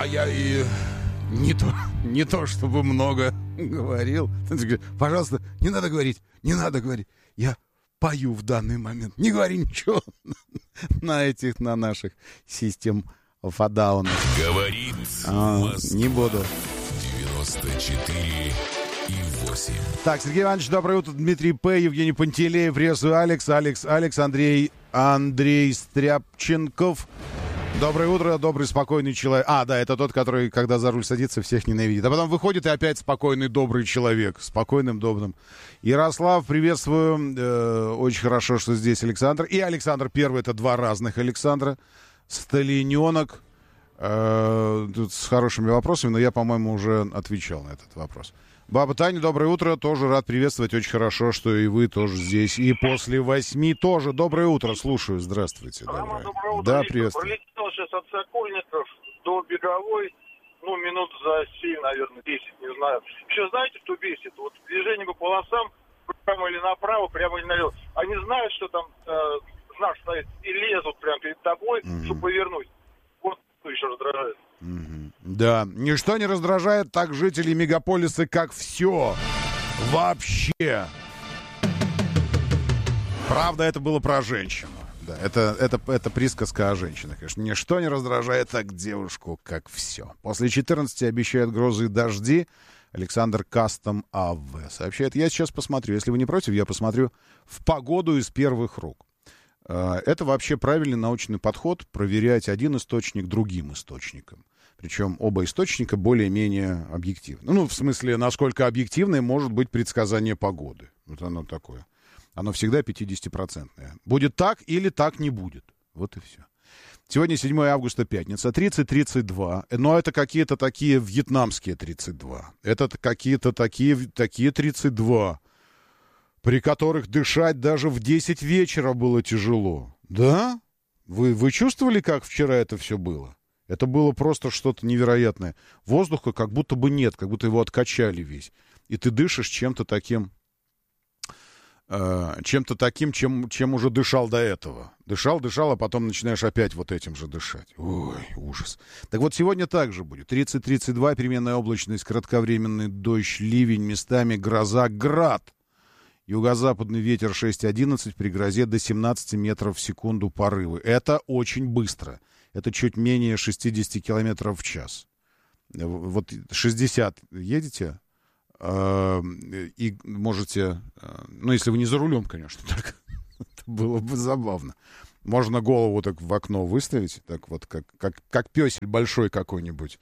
я и не то чтобы много говорил. Пожалуйста, не надо говорить. Я пою в данный момент. Не говори ничего на наших систем фадаунах. Говорит не буду. 94,8. Так, Сергей Иванович, доброе утро. Дмитрий П., Евгений Пантелеев, приветствую, Алекс, Андрей Стряпченков. Доброе утро, добрый, спокойный человек. Да, это тот, который, когда за руль садится, всех ненавидит. А потом выходит и опять спокойный, добрый человек. Спокойным, добрым. Ярослав, приветствую. Очень хорошо, что здесь Александр. И Александр первый, это два разных Александра. Сталиненок. Тут с хорошими вопросами, но я, по-моему, уже отвечал на этот вопрос. Баба Таня, доброе утро. Тоже рад приветствовать. Очень хорошо, что и вы тоже здесь. И после 8 тоже. Доброе утро. Слушаю. Здравствуйте. Доброе утро. Да, приветствую. Пролетел сейчас от Сокольников до Беговой. Минут за 7, наверное, 10, не знаю. Еще знаете, что бесит? Вот движение по полосам, прямо или направо, прямо или налево. Они знают, что там знак стоит, и лезут прямо перед тобой, чтобы повернуть. Вот что еще раздражает. Да, ничто не раздражает так жителей мегаполиса, как все. Вообще. Правда, это было про женщину. Да, это присказка о женщинах. Конечно, ничто не раздражает так девушку, как все. После 14 обещают грозы и дожди. Александр Кастом АВ сообщает. Я сейчас посмотрю. Если вы не против, я посмотрю в погоду из первых рук. Это вообще правильный научный подход — проверять один источник другим источником. Причем оба источника более-менее объективны. В смысле, насколько объективное может быть предсказание погоды. Вот оно такое. Оно всегда 50-процентное. Будет так или так не будет. Вот и все. Сегодня 7 августа, пятница, 30-32. Но это какие-то такие вьетнамские 32. Это какие-то такие 32, при которых дышать даже в 10 вечера было тяжело. Да? Вы чувствовали, как вчера это все было? Это было просто что-то невероятное. Воздуха как будто бы нет, как будто его откачали весь. И ты дышишь чем-то таким, чем уже дышал до этого. Дышал, а потом начинаешь опять вот этим же дышать. Ой, ужас. Так вот, сегодня также будет. 30-32, переменная облачность, кратковременный дождь, ливень, местами гроза, град. Юго-западный ветер 6-11, при грозе до 17 метров в секунду порывы. Это очень быстро. Это чуть менее 60 километров в час. Вот 60 едете, и можете, если вы не за рулем, конечно, так, это было бы забавно. Можно голову так в окно выставить, так вот, как пёсель большой какой-нибудь,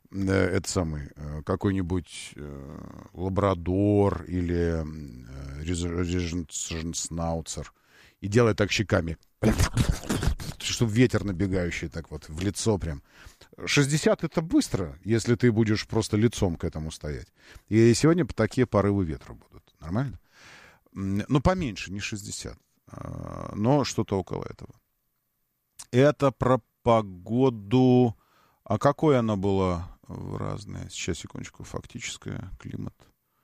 какой-нибудь лабрадор или реженснауцер, и делать так щеками, чтобы ветер набегающий так вот в лицо прям. 60 — это быстро, если ты будешь просто лицом к этому стоять. И сегодня такие порывы ветра будут. Нормально? Поменьше, не 60, но что-то около этого. Это про погоду. А какое оно было разное? Сейчас, секундочку. Фактическое, климат.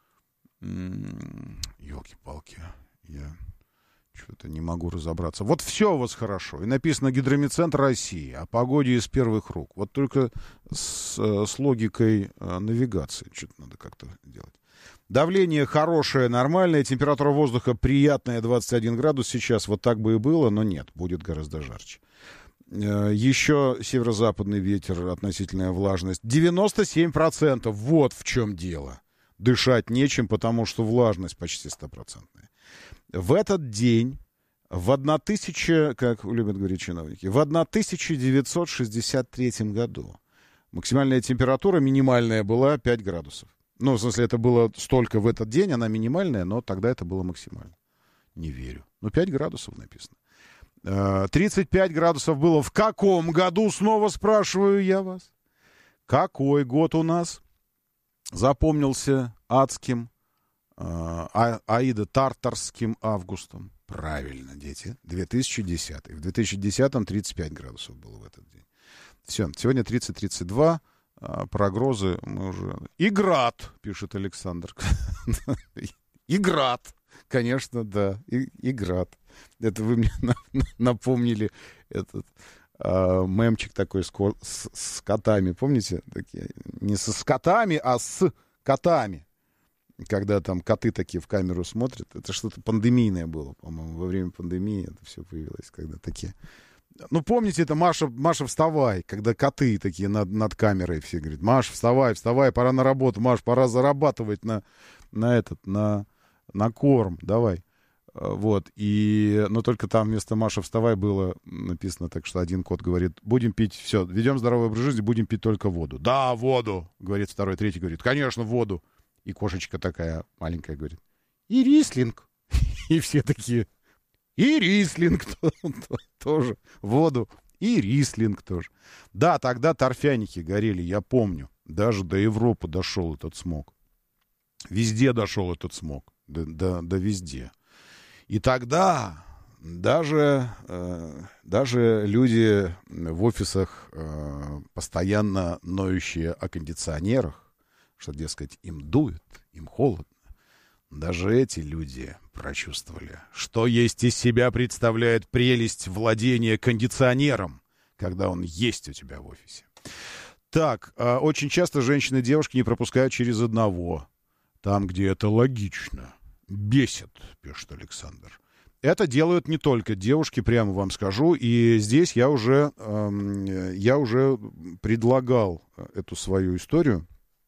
Ёлки-палки. Я что-то не могу разобраться. Вот все у вас хорошо. И написано Гидромедцентр России. О погоде из первых рук. Вот только с логикой навигации. Что-то надо как-то делать. Давление хорошее, нормальное. Температура воздуха приятная, 21 градус сейчас. Вот так бы и было, но нет. Будет гораздо жарче. Еще северо-западный ветер, относительная влажность 97%. Вот в чем дело. Дышать нечем, потому что влажность почти 100%. В этот день, как любят говорить чиновники, в 1963 году максимальная температура минимальная была 5 градусов. В смысле, это было столько в этот день, она минимальная, но тогда это было максимально. Не верю. 5 градусов написано. 35 градусов было в каком году, снова спрашиваю я вас? Какой год у нас запомнился адским, аидо-тартарским августом? Правильно, дети, 2010. В 2010-м 35 градусов было в этот день. Все, сегодня 30-32, прогнозы мы уже... И град, пишет Александр. И град, конечно, да, и град. Это вы мне напомнили этот мемчик такой с котами, помните? Такие, не со котами, а с котами. Когда там коты такие в камеру смотрят. Это что-то пандемийное было, по-моему. Во время пандемии это все появилось, когда такие... Ну, помните, это Маша, вставай, когда коты такие над камерой все говорят: Маша, вставай, пора на работу, Маш, пора зарабатывать на корм, давай. Вот, но только там вместо Маша, вставай было написано так, что один кот говорит: будем пить, все, ведем здоровый образ жизни, будем пить только воду. Да, воду, говорит второй, третий говорит: конечно, воду. И кошечка такая маленькая говорит: и рислинг. И все такие: и рислинг тоже, воду, и рислинг тоже. Да, тогда торфяники горели, я помню. Даже до Европы дошел этот смог. Везде дошел этот смог. Да везде. И тогда даже люди в офисах, постоянно ноющие о кондиционерах, что, дескать, им дует, им холодно, даже эти люди прочувствовали, что есть из себя представляет прелесть владения кондиционером, когда он есть у тебя в офисе. Так, очень часто женщины и девушки не пропускают через одного, там, где это логично. Бесит, пишет Александр. Это делают не только девушки, прямо вам скажу. И здесь я уже предлагал эту свою историю,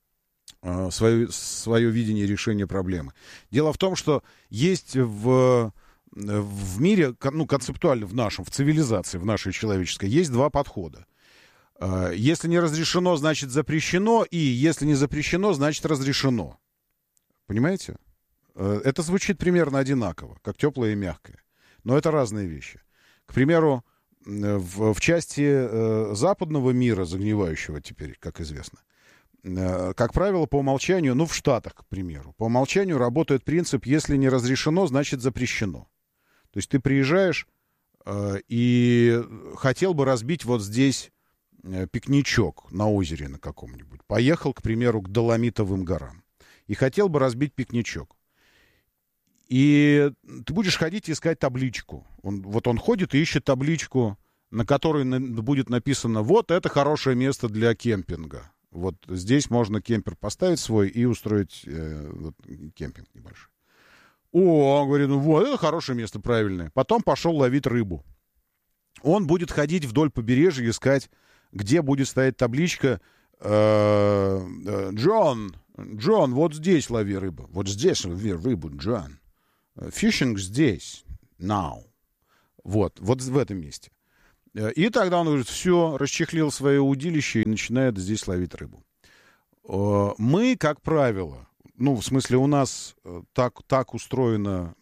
свое видение решения проблемы. Дело в том, что есть в мире, ну, концептуально в нашем, в цивилизации, в нашей человеческой, есть два подхода. Если не разрешено, значит запрещено, и если не запрещено, значит разрешено. Понимаете? Это звучит примерно одинаково, как теплое и мягкое. Но это разные вещи. К примеру, в части западного мира, загнивающего теперь, как известно, как правило, по умолчанию, ну, в Штатах, к примеру, по умолчанию работает принцип: если не разрешено, значит запрещено. То есть ты приезжаешь и хотел бы разбить вот здесь пикничок на озере на каком-нибудь. Поехал, к примеру, к Доломитовым горам. И хотел бы разбить пикничок. И ты будешь ходить и искать табличку. Он ходит и ищет табличку, на которой будет написано: вот это хорошее место для кемпинга. Вот здесь можно кемпер поставить свой и устроить кемпинг небольшой. Он говорит: ну вот, это хорошее место, правильное. Потом пошел ловить рыбу. Он будет ходить вдоль побережья, искать, где будет стоять табличка: Джон, вот здесь лови рыбу. Вот здесь лови рыбу, Джон. Фишинг здесь, now. Вот в этом месте. И тогда он говорит: все, расчехлил свое удилище и начинает здесь ловить рыбу. Мы, как правило, ну, в смысле, у нас так устроено,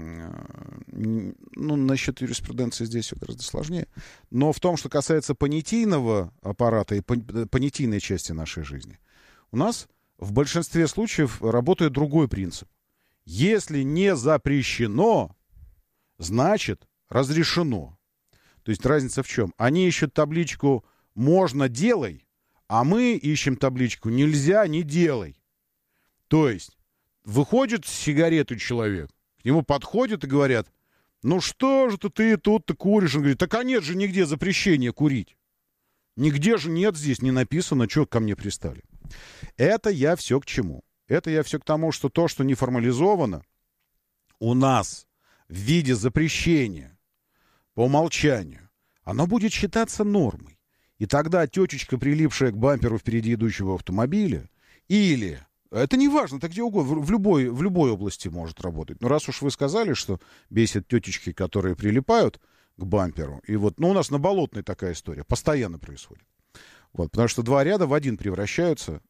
ну, насчет юриспруденции здесь все гораздо сложнее, но в том, что касается понятийного аппарата и понятийной части нашей жизни, у нас в большинстве случаев работает другой принцип. Если не запрещено, значит разрешено. То есть разница в чем? Они ищут табличку «можно, делай», а мы ищем табличку «нельзя, не делай». То есть выходит с сигаретой человек, к нему подходят и говорят: ну что же ты тут-то куришь? Он говорит: так а нет же нигде запрещения курить. Нигде же нет, здесь не написано, что ко мне пристали. Это я все к чему? Это я все к тому, что то, что не формализовано у нас в виде запрещения по умолчанию, оно будет считаться нормой. И тогда тетечка, прилипшая к бамперу впереди идущего автомобиля, или, это не важно, это где угодно, в любой области может работать. Но раз уж вы сказали, что бесит тетечки, которые прилипают к бамперу, и вот, ну, у нас на Болотной такая история постоянно происходит. Вот, потому что два ряда в один превращаются,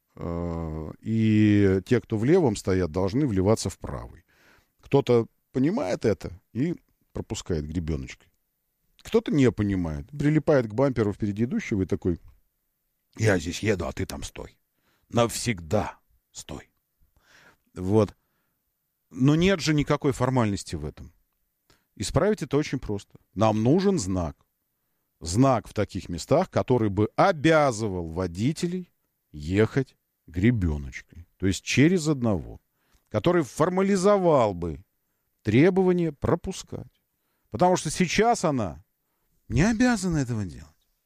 и те, кто в левом стоят, должны вливаться в правый. Кто-то понимает это и пропускает гребеночкой. Кто-то не понимает, прилипает к бамперу впереди идущего и такой: я здесь еду, а ты там стой. Навсегда стой. Вот. Но нет же никакой формальности в этом. Исправить это очень просто. Нам нужен знак. Знак в таких местах, который бы обязывал водителей ехать гребеночкой. То есть через одного. Который формализовал бы требование пропускать. Потому что сейчас она не обязана этого делать.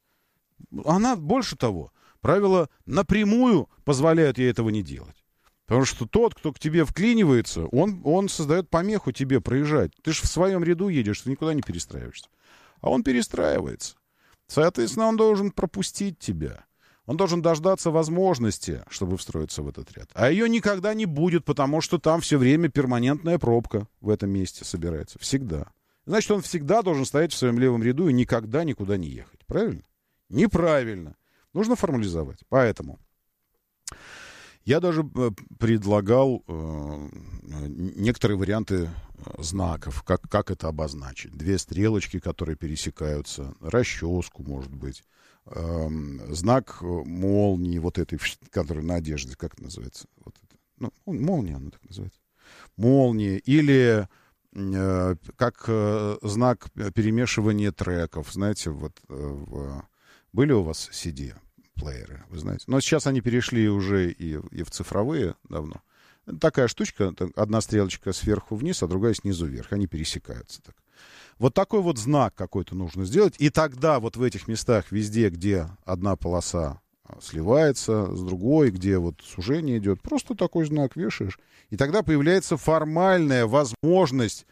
Она, больше того, правила напрямую позволяют ей этого не делать. Потому что тот, кто к тебе вклинивается, он создает помеху тебе проезжать. Ты же в своем ряду едешь, ты никуда не перестраиваешься. А он перестраивается. Соответственно, он должен пропустить тебя. Он должен дождаться возможности, чтобы встроиться в этот ряд. А ее никогда не будет, потому что там все время перманентная пробка в этом месте собирается. Всегда. Значит, он всегда должен стоять в своем левом ряду и никогда никуда не ехать. Правильно? Неправильно. Нужно формализовать. Поэтому я даже предлагал некоторые варианты знаков, как это обозначить. 2 стрелочки, которые пересекаются, расческу, может быть, знак молнии, вот этой, которая на одежде, как это называется? Вот это. Ну, молния, она так называется. Молния. Или как знак перемешивания треков. Знаете, вот были у вас CD-плееры, вы знаете? Но сейчас они перешли уже и в цифровые давно. Такая штучка, одна стрелочка сверху вниз, а другая снизу вверх. Они пересекаются так. Вот такой вот знак какой-то нужно сделать. И тогда вот в этих местах везде, где одна полоса сливается с другой, где вот сужение идет, просто такой знак вешаешь. И тогда появляется формальная возможность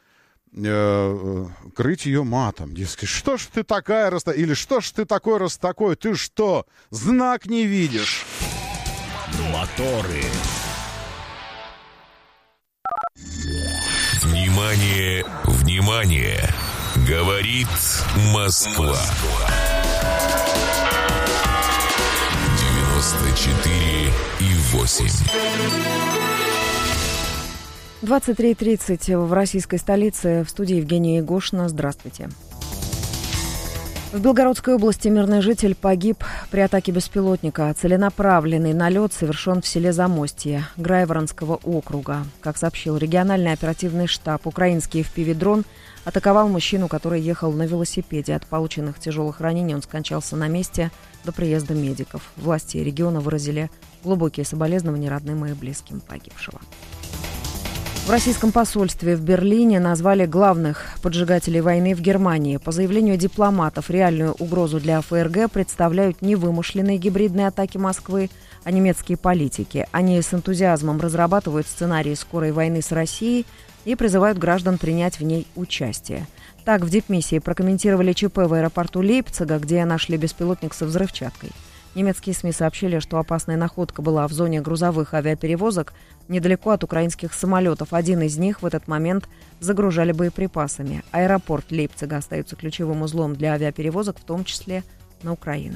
крыть ее матом. Дескать, что ж ты такая или что ж ты такой раз такой? Ты что, знак не видишь? Моторы. Внимание, внимание! Говорит Москва. 94,8. 23:30 в российской столице. В студии Евгения Егошина. Здравствуйте. В Белгородской области мирный житель погиб при атаке беспилотника. Целенаправленный налет совершен в селе Замостье Грайворонского округа. Как сообщил региональный оперативный штаб, украинский FPV-дрон атаковал мужчину, который ехал на велосипеде. От полученных тяжелых ранений он скончался на месте до приезда медиков. Власти региона выразили глубокие соболезнования родным и близким погибшего. В российском посольстве в Берлине назвали главных поджигателей войны в Германии. По заявлению дипломатов, реальную угрозу для ФРГ представляют не вымышленные гибридные атаки Москвы, а немецкие политики. Они с энтузиазмом разрабатывают сценарии скорой войны с Россией и призывают граждан принять в ней участие. Так, в дипмиссии прокомментировали ЧП в аэропорту Лейпцига, где нашли беспилотник со взрывчаткой. Немецкие СМИ сообщили, что опасная находка была в зоне грузовых авиаперевозок недалеко от украинских самолетов. Один из них в этот момент загружали боеприпасами. Аэропорт Лейпцига остается ключевым узлом для авиаперевозок, в том числе на Украину.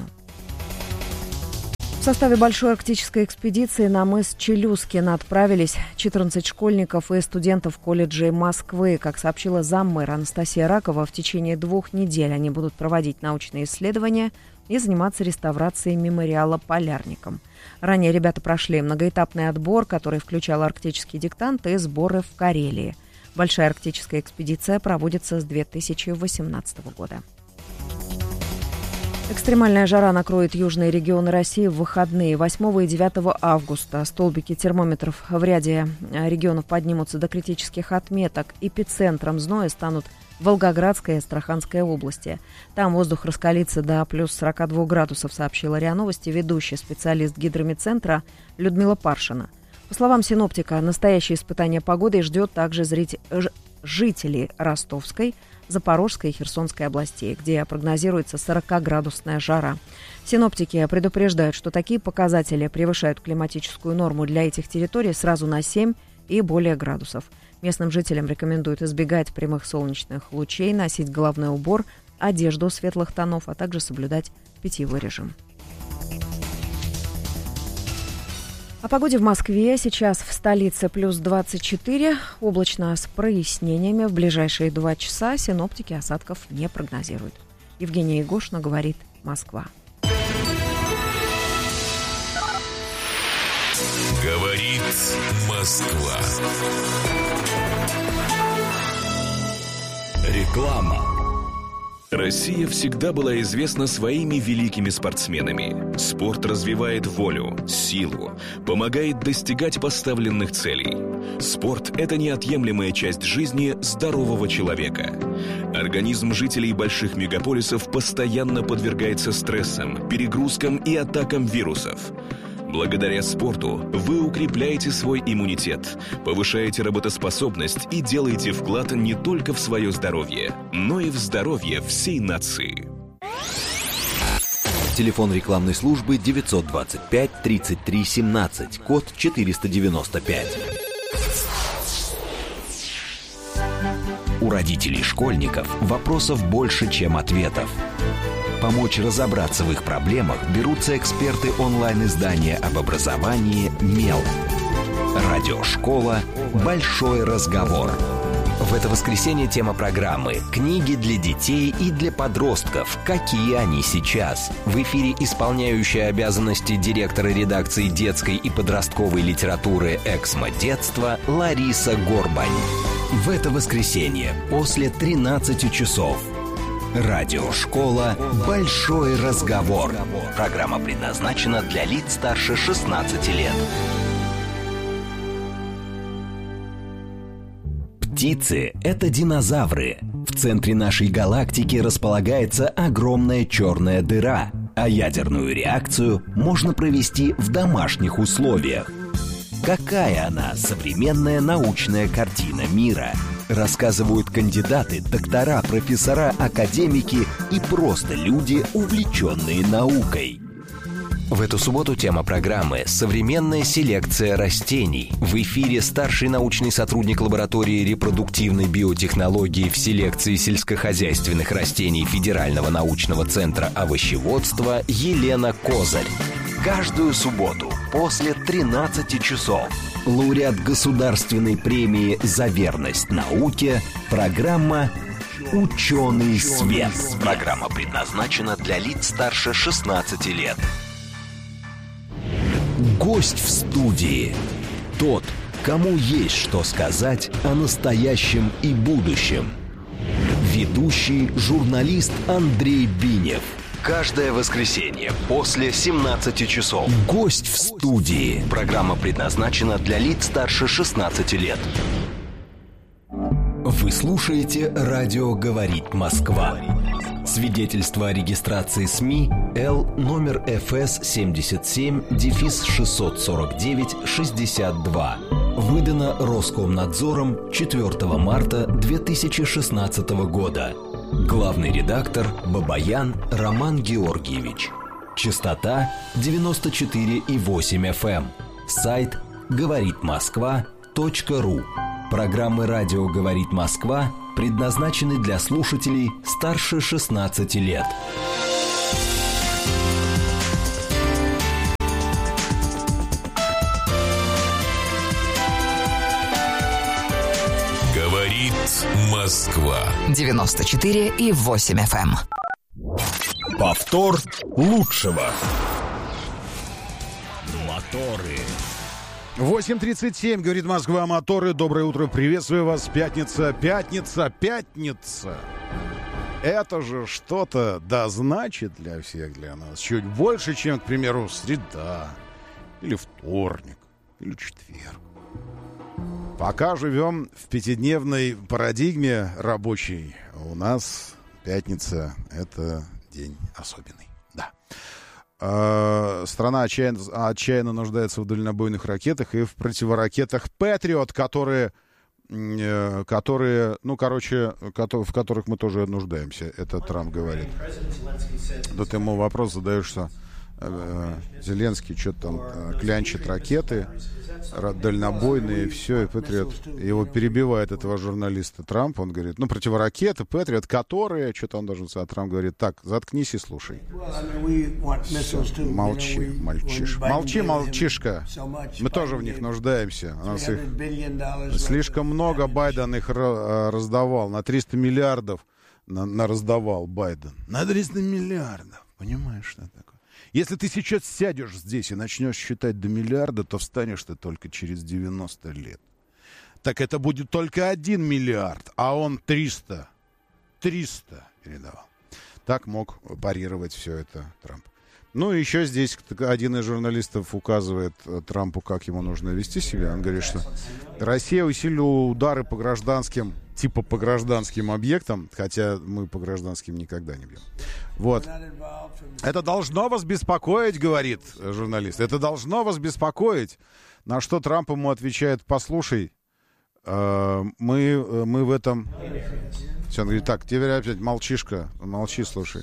В составе большой арктической экспедиции на мыс Челюскин отправились 14 школьников и студентов колледжей Москвы. Как сообщила заммэра Анастасия Ракова, в течение 2 недель они будут проводить научные исследования и заниматься реставрацией мемориала полярникам. Ранее ребята прошли многоэтапный отбор, который включал арктический диктант и сборы в Карелии. Большая арктическая экспедиция проводится с 2018 года. Экстремальная жара накроет южные регионы России в выходные 8 и 9 августа. Столбики термометров в ряде регионов поднимутся до критических отметок. Эпицентром зноя станут Волгоградская и Астраханская области. Там воздух раскалится до плюс 42 градусов, сообщила РИА Новости ведущий специалист гидрометцентра Людмила Паршина. По словам синоптика, настоящее испытание погоды ждет также жителей Ростовской, Запорожской и Херсонской областей, где прогнозируется 40-градусная жара. Синоптики предупреждают, что такие показатели превышают климатическую норму для этих территорий сразу на 7 и более градусов. Местным жителям рекомендуют избегать прямых солнечных лучей, носить головной убор, одежду светлых тонов, а также соблюдать питьевой режим. О погоде в Москве. Сейчас в столице плюс 24. Облачно с прояснениями. В ближайшие 2 часа синоптики осадков не прогнозируют. Евгения Егошина, говорит Москва. Говорит Москва. Реклама. Россия всегда была известна своими великими спортсменами. Спорт развивает волю, силу, помогает достигать поставленных целей. Спорт – это неотъемлемая часть жизни здорового человека. Организм жителей больших мегаполисов постоянно подвергается стрессам, перегрузкам и атакам вирусов. Благодаря спорту вы укрепляете свой иммунитет, повышаете работоспособность и делаете вклад не только в свое здоровье, но и в здоровье всей нации. Телефон рекламной службы 925 33 17, код 495. У родителей школьников вопросов больше, чем ответов. Помочь разобраться в их проблемах берутся эксперты онлайн-издания об образовании «Мел». Радиошкола «Большой разговор». В это воскресенье тема программы «Книги для детей и для подростков. Какие они сейчас?». В эфире исполняющая обязанности директора редакции детской и подростковой литературы «Эксмо Детства» Лариса Горбань. В это воскресенье после 13 часов. Радиошкола «Большой разговор». Программа предназначена для лиц старше 16 лет. Птицы – это динозавры. В центре нашей галактики располагается огромная черная дыра, а ядерную реакцию можно провести в домашних условиях. Какая она, современная научная картина мира? Рассказывают кандидаты, доктора, профессора, академики и просто люди, увлеченные наукой. В эту субботу тема программы «Современная селекция растений». В эфире старший научный сотрудник лаборатории репродуктивной биотехнологии в селекции сельскохозяйственных растений Федерального научного центра овощеводства Елена Козырь. Каждую субботу после 13 часов лауреат государственной премии «За верность науке» программа «Ученый свет». Программа предназначена для лиц старше 16 лет. Гость в студии. Тот, кому есть что сказать о настоящем и будущем. Ведущий журналист Андрей Бинев. Каждое воскресенье после 17 часов. Гость в студии. Программа предназначена для лиц старше 16 лет. Вы слушаете «Радио говорит Москва». Свидетельство о регистрации СМИ Л номер ФС 77-649-62. Выдано Роскомнадзором 4 марта 2016 года. Главный редактор Бабаян Роман Георгиевич. Частота 94,8 FM. Сайт говоритмосква.ру. Программы «Радио говорит Москва» предназначены для слушателей старше 16 лет. Говорит Москва. 94,8 FM. Повтор лучшего. Моторы. 8:37, говорит Москва, моторы. Доброе утро, приветствую вас. Пятница. Это же что-то да значит для всех, для нас. Чуть больше, чем, к примеру, среда, или вторник, или четверг. Пока живем в пятидневной парадигме рабочей, у нас пятница — это день особенный. Да. Страна отчаянно нуждается в дальнобойных ракетах и в противоракетах «Патриот», в которых мы тоже нуждаемся. Это Трамп говорит. Тут ему вопрос задаешь, что Зеленский что-то там клянчит ракеты дальнобойные, все, и Патриот. Его перебивает этого журналиста Трамп. Он говорит, противоракеты, Патриот, которые, что-то он должен сказать. Трамп говорит, так, заткнись и слушай. Все, молчи, мальчишка. Мы тоже в них нуждаемся. У нас их слишком много. Байден их раздавал. На 300 миллиардов раздавал Байден. На 300 миллиардов. Понимаешь, что это такое? Если ты сейчас сядешь здесь и начнешь считать до миллиарда, то встанешь ты только через 90 лет. Так это будет только 1 миллиард, а он 300 передавал. Так мог парировать все это Трамп. Ну, еще здесь один из журналистов указывает Трампу, как ему нужно вести себя. Он говорит, что Россия усилила удары по гражданским, типа по гражданским объектам, хотя мы по гражданским никогда не бьем. Вот. Это должно вас беспокоить, говорит журналист. Это должно вас беспокоить. На что Трамп ему отвечает: послушай, мы в этом... Все, он говорит: так, теперь опять молчишка, молчи, слушай.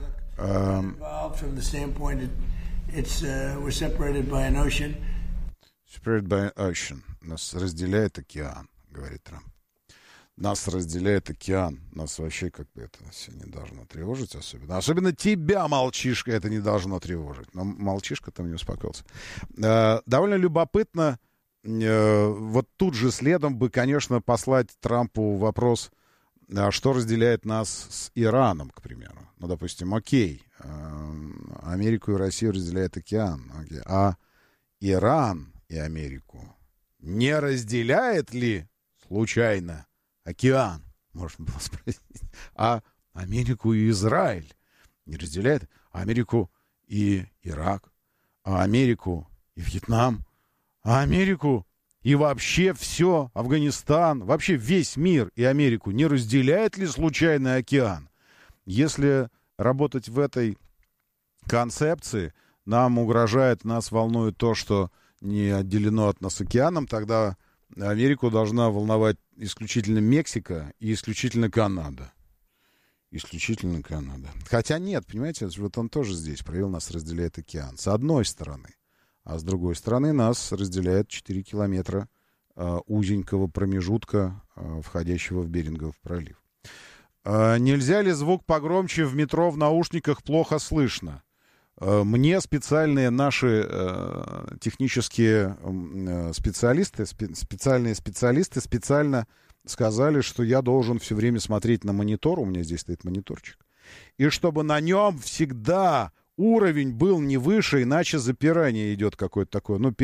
Separated by ocean. Нас разделяет океан, говорит Трамп. Нас разделяет океан. Нас вообще как бы это все не должно тревожить особенно. Особенно тебя, молчишка, это не должно тревожить. Но молчишка там не успокоился. Довольно любопытно. Вот тут же следом бы, конечно, послать Трампу вопрос, что разделяет нас с Ираном, к примеру. Ну, допустим, окей, Америку и Россию разделяет океан. Окей. А Иран и Америку не разделяет ли случайно океан? Можно было спросить. А Америку и Израиль не разделяет? А Америку и Ирак? А Америку и Вьетнам? А Америку и вообще все, Афганистан, вообще весь мир и Америку не разделяет ли случайно океан? Если работать в этой концепции, нас волнует то, что не отделено от нас океаном, тогда Америку должна волновать исключительно Мексика и исключительно Канада. Исключительно Канада. Хотя нет, понимаете, вот он тоже здесь проявил, нас разделяет океан. С одной стороны. А с другой стороны нас разделяет 4 километра узенького промежутка, входящего в Берингов пролив. Нельзя ли звук погромче? В метро в наушниках плохо слышно. Мне специальные наши технические специалисты, специальные специалисты специально сказали, что я должен все время смотреть на монитор, у меня здесь стоит мониторчик, и чтобы на нем всегда уровень был не выше, иначе запирание идет какое-то такое, ну,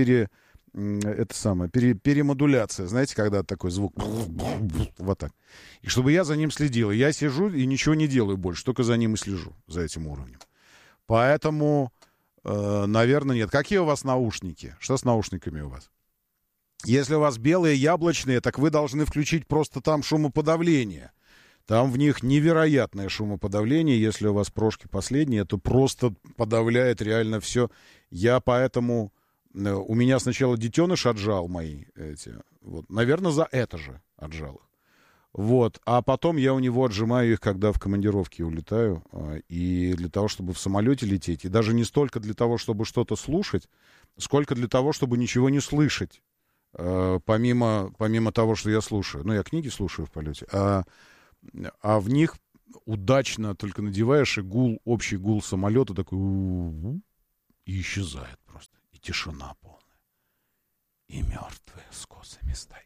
перемодуляция, знаете, когда такой звук, вот так. И чтобы я за ним следил. И я сижу и ничего не делаю больше, только за ним и слежу, за этим уровнем. Поэтому, наверное, нет. Какие у вас наушники? Что с наушниками у вас? Если у вас белые яблочные, так вы должны включить просто там шумоподавление. Там в них невероятное шумоподавление. Если у вас прошки последние, то просто подавляет реально все. Я поэтому... У меня сначала детеныш отжал мои эти. Вот. Наверное, за это же отжал их. Вот. А потом я у него отжимаю их, когда в командировке улетаю. И для того, чтобы в самолете лететь. И даже не столько для того, чтобы что-то слушать, сколько для того, чтобы ничего не слышать. Помимо того, что я слушаю. Ну, я книги слушаю в полете. А в них удачно только надеваешь, и общий гул самолета такой... И исчезает просто. И тишина полная. И мертвые с косами стоят.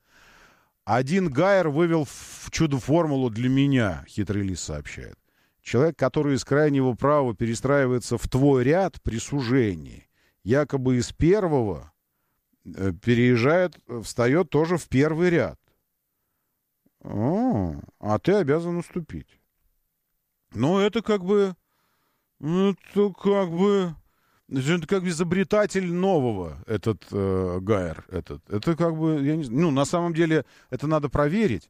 Один Гайер вывел в чудо-формулу для меня, хитрый лис сообщает. Человек, который из крайнего права перестраивается в твой ряд при сужении, якобы из первого встает тоже в первый ряд. А ты обязан уступить. Ну, это как бы изобретатель нового, этот Гайер. Это как бы, я не знаю, ну, на самом деле, это надо проверить.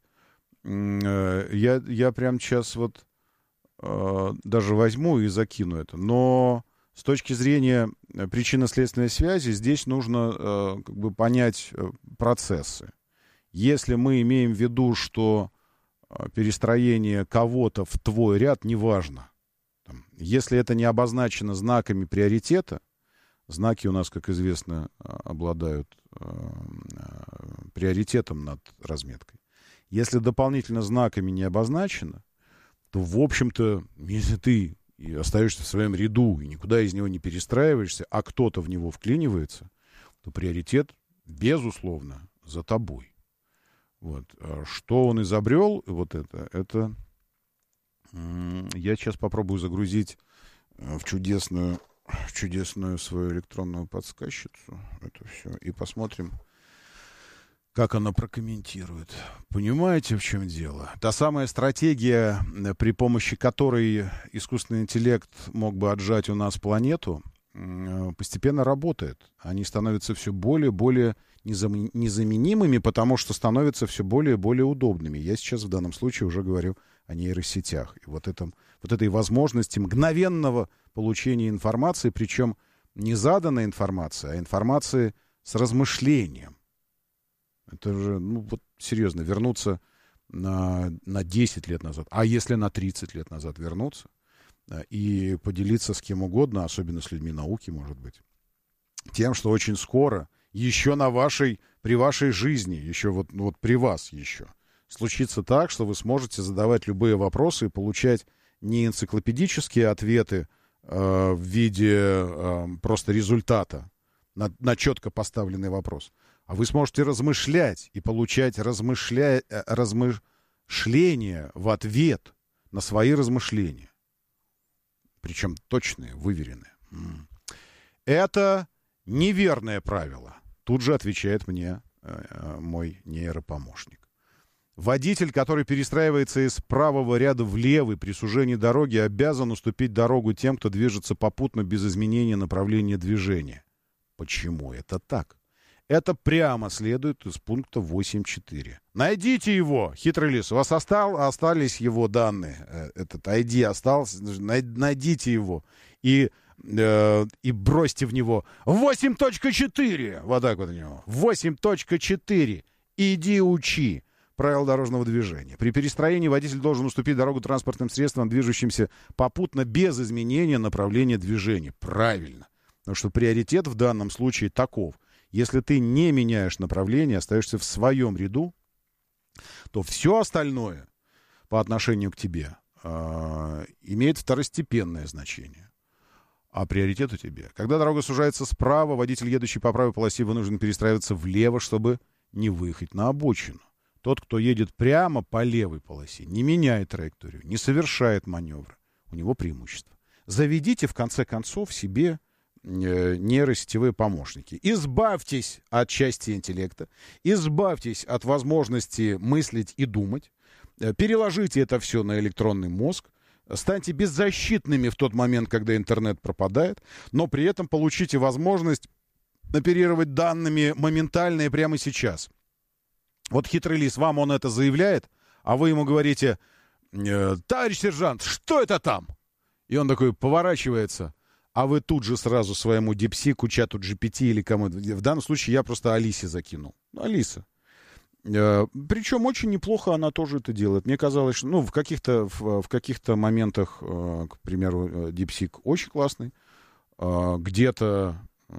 Я прямо сейчас вот даже возьму и закину это. Но с точки зрения причинно-следственной связи здесь нужно как бы понять процессы. Если мы имеем в виду, что перестроение кого-то в твой ряд, неважно. Если это не обозначено знаками приоритета, знаки у нас, как известно, обладают приоритетом над разметкой. Если дополнительно знаками не обозначено, то, в общем-то, если ты остаешься в своем ряду и никуда из него не перестраиваешься, а кто-то в него вклинивается, то приоритет, безусловно, за тобой. Вот. Что он изобрел, вот это я сейчас попробую загрузить в чудесную свою электронную подсказчицу это все, и посмотрим, Как она прокомментирует? Понимаете, в чем дело? Та самая стратегия, при помощи которой искусственный интеллект мог бы отжать у нас планету, постепенно работает. Они становятся все более и более незаменимыми, потому что становятся все более и более удобными. Я сейчас в данном случае уже говорю о нейросетях. И вот этой возможности мгновенного получения информации, причем не заданной информации, а информации с размышлением. Это же, вот серьезно, вернуться на 10 лет назад, а если на 30 лет назад вернуться и поделиться с кем угодно, особенно с людьми науки, может быть, тем, что очень скоро, еще при вашей жизни, еще вот при вас еще, случится так, что вы сможете задавать любые вопросы и получать не энциклопедические ответы в виде просто результата на четко поставленный вопрос, а вы сможете размышлять и получать размышления в ответ на свои размышления. Причем точные, выверенные. Это неверное правило. Тут же отвечает мне мой нейропомощник. Водитель, который перестраивается из правого ряда в левый при сужении дороги, обязан уступить дорогу тем, кто движется попутно без изменения направления движения. Почему это так? Это прямо следует из пункта 8.4. Найдите его, хитрый лис. У вас остались его данные. Этот ID остался. Найдите его. И бросьте в него 8.4. Вот так вот у него. 8.4. Иди учи правила дорожного движения. При перестроении водитель должен уступить дорогу транспортным средствам, движущимся попутно без изменения направления движения. Правильно. Потому что приоритет в данном случае таков. Если ты не меняешь направление, остаешься в своем ряду, то все остальное по отношению к тебе имеет второстепенное значение. А приоритет у тебя. Когда дорога сужается справа, водитель, едущий по правой полосе, вынужден перестраиваться влево, чтобы не выехать на обочину. Тот, кто едет прямо по левой полосе, не меняет траекторию, не совершает маневра. У него преимущество. Заведите, в конце концов, себе нейросетевые помощники. Избавьтесь от части интеллекта, избавьтесь от возможности мыслить и думать, переложите это все на электронный мозг, станьте беззащитными в тот момент, когда интернет пропадает, но при этом получите возможность оперировать данными моментально и прямо сейчас. Вот хитрый лис, вам он это заявляет, а вы ему говорите: товарищ сержант, что это там? И он такой поворачивается, а вы тут же сразу своему дипсику, чату GPT или кому-то. В данном случае я просто Алисе закинул. Алиса. Причем очень неплохо она тоже это делает. Мне казалось, что в каких-то моментах, к примеру, дипсик очень классный. Где-то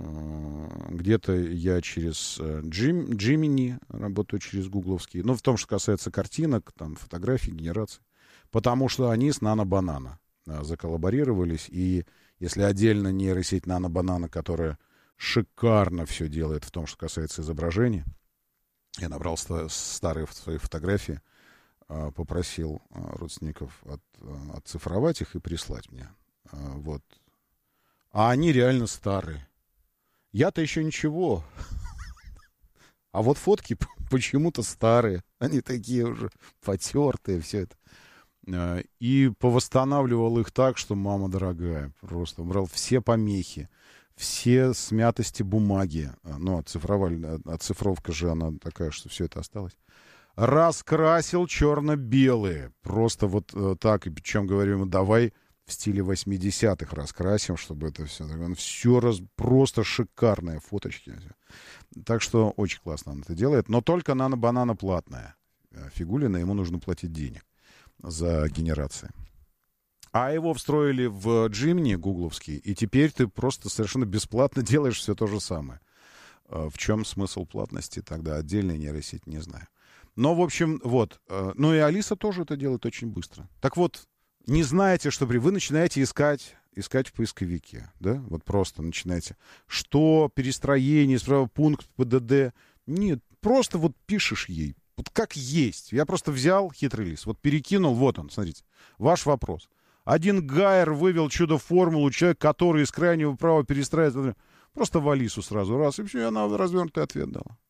я через Gemini работаю, через гугловский. Но в том, что касается картинок, там, фотографий, генерации. Потому что они с Nano-Banana заколлаборировались. И если отдельно нейросеть Nano-Banana, которая шикарно все делает в том, что касается изображения, я набрал старые свои фотографии, попросил родственников отцифровать их и прислать мне. Вот. А они реально старые. Я-то еще ничего. А вот фотки почему-то старые. Они такие уже потертые, все это. И повосстанавливал их так, что, мама дорогая, просто убрал все помехи, все смятости бумаги. Ну, оцифровка же она такая, что все это осталось. Раскрасил черно-белые. Просто вот так. И причем говорю ему: давай в стиле 80-х раскрасим, чтобы это все... Он просто шикарные фоточки. Так что очень классно он это делает. Но только Nano-Banana платная. Фигулина, ему нужно платить денег за генерации. А его встроили в Gemini гугловский, и теперь ты просто совершенно бесплатно делаешь все то же самое. В чем смысл платности тогда? Отдельная нейросеть, не знаю. Но, в общем, вот. Ну и Алиса тоже это делает очень быстро. Так вот, не знаете, что вы начинаете искать в поисковике, да? Вот просто начинаете. Что перестроение, справа пункт ПДД. Нет, просто вот пишешь ей. Вот как есть. Я просто взял, хитрый лис, вот перекинул, вот он, смотрите, ваш вопрос. Один Гайер вывел чудо-формулу, человек, который из крайнего права перестраивает. Просто в Алису сразу раз, и все, и она развернутый ответ дала. Все.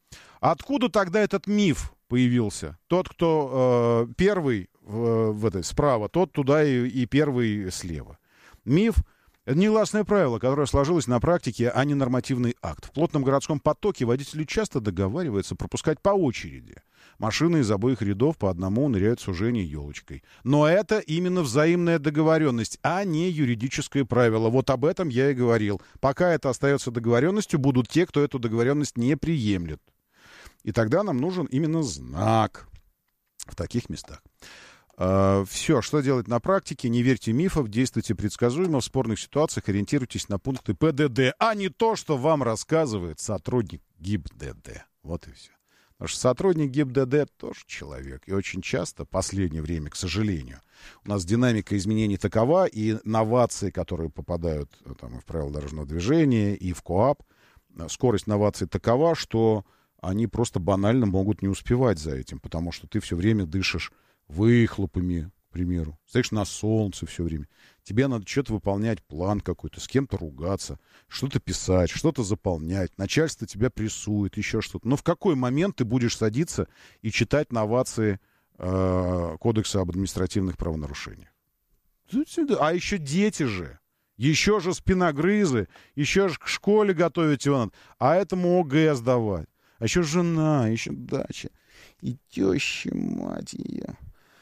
Откуда тогда этот миф появился? Тот, кто первый справа, тот туда и первый слева. Миф — это негласное правило, которое сложилось на практике, а не нормативный акт. В плотном городском потоке водители часто договариваются пропускать по очереди. Машины из обоих рядов по одному ныряют в сужение елочкой. Но это именно взаимная договоренность, а не юридическое правило. Вот об этом я и говорил. Пока это остается договоренностью, будут те, кто эту договоренность не приемлет. И тогда нам нужен именно знак в таких местах. Все, что делать на практике, не верьте мифам, действуйте предсказуемо, в спорных ситуациях ориентируйтесь на пункты ПДД, а не то, что вам рассказывает сотрудник ГИБДД. Вот и все. Потому что сотрудник ГИБДД тоже человек. И очень часто, в последнее время, к сожалению, у нас динамика изменений такова, и новации, которые попадают там, и в правила дорожного движения, и в КоАП, скорость новаций такова, что они просто банально могут не успевать за этим, потому что ты все время дышишь выхлопами, к примеру. Стоишь на солнце все время. Тебе надо что-то выполнять, план какой-то, с кем-то ругаться, что-то писать, что-то заполнять. Начальство тебя прессует, еще что-то. Но в какой момент ты будешь садиться и читать новации Кодекса об административных правонарушениях? А еще дети же. Еще же спиногрызы. Еще же к школе готовить его надо. А этому ОГЭ сдавать. А еще жена, еще дача. И теща, мать ее.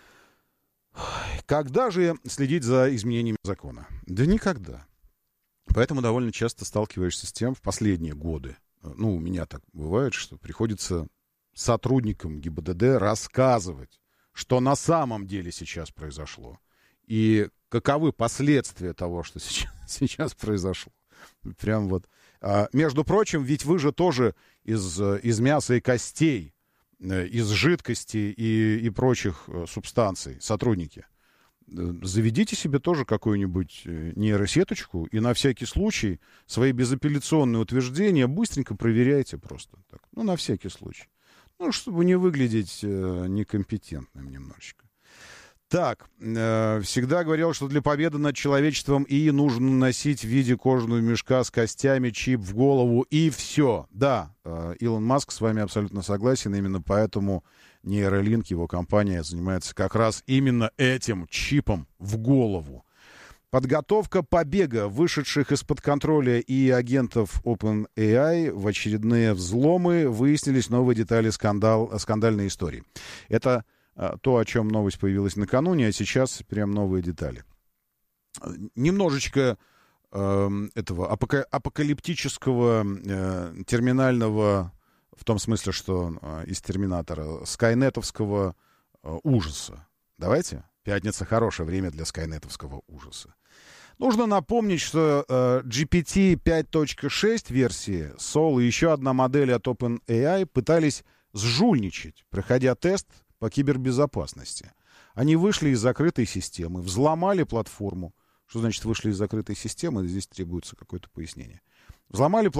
Когда же следить за изменениями закона? Да никогда. Поэтому довольно часто сталкиваешься с тем в последние годы. Ну, у меня так бывает, что приходится сотрудникам ГИБДД рассказывать, что на самом деле сейчас произошло. И каковы последствия того, что сейчас произошло. Прям вот. Между прочим, ведь вы же тоже из мяса и костей, из жидкости и прочих субстанций, сотрудники. Заведите себе тоже какую-нибудь нейросеточку и на всякий случай свои безапелляционные утверждения быстренько проверяйте просто. Так. Ну, на всякий случай. Ну, чтобы не выглядеть некомпетентным немножечко. Так, всегда говорил, что для победы над человечеством ИИ нужно носить в виде кожаного мешка с костями, чип в голову и все. Да, Илон Маск с вами абсолютно согласен, именно поэтому Neuralink, его компания, занимается как раз именно этим чипом в голову. Подготовка побега вышедших из-под контроля и агентов OpenAI в очередные взломы, выяснились новые детали скандальной истории. Это то, о чем новость появилась накануне, а сейчас прям новые детали. Немножечко этого апокалиптического терминального, в том смысле, что из Терминатора, скайнетовского ужаса. Давайте? Пятница — хорошее время для скайнетовского ужаса. Нужно напомнить, что GPT 5.6 версии Sol и еще одна модель от OpenAI пытались сжульничать, проходя тест по кибербезопасности. Они вышли из закрытой системы, взломали платформу. Что значит вышли из закрытой системы? Здесь требуется какое-то пояснение. Взломали